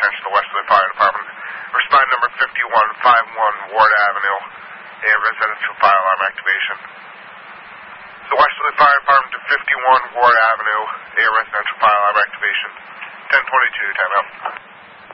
attention to Westerly Fire Department. Respond number 5151 Ward Avenue, a residential fire alarm activation. The Westerly Fire Department to 51 Ward Avenue, a residential fire alarm activation. 1022, time out.